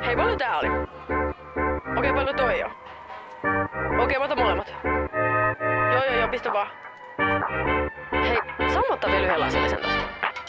Hei, paljon tää oli? Okei, paljon toi on? Okei, mä otan molemmat. Joo, pistä vaan. Hei, saa mä ottaa vielä yhden lasillisen tosta?